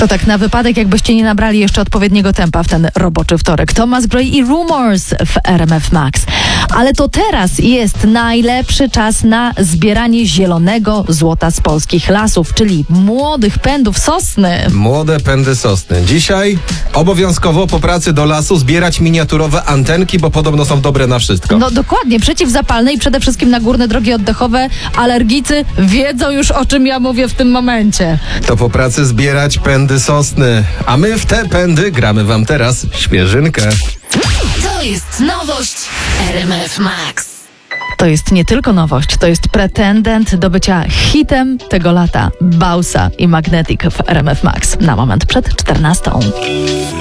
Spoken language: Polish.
To tak na wypadek, jakbyście nie nabrali jeszcze odpowiedniego tempa w ten roboczy wtorek. Thomas Gray i Rumors w RMF Max. Ale to teraz jest najlepszy czas na zbieranie zielonego złota z polskich lasów, czyli młodych pędów sosny. Młode pędy sosny. Dzisiaj obowiązkowo po pracy do lasu zbierać miniaturowe antenki, bo podobno są dobre na wszystko. No dokładnie, przeciwzapalne i przede wszystkim na górne drogi oddechowe. Alergicy wiedzą już, o czym ja mówię w tym momencie. To po pracy zbierać pędy sosny. A my w te pędy gramy wam teraz świeżynkę. To jest nowość RMF Max. To jest nie tylko nowość, to jest pretendent do bycia hitem tego lata. Bausa i Magnetic w RMF Max. Na moment przed 14.